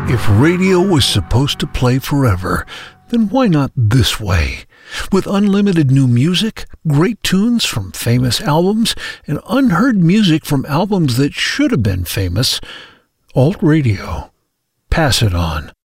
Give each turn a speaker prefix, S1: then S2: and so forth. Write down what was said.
S1: If radio was supposed to play forever, then why not this way? With unlimited new music, great tunes from famous albums, and unheard music from albums that should have been famous. Alt Radio. Pass it on.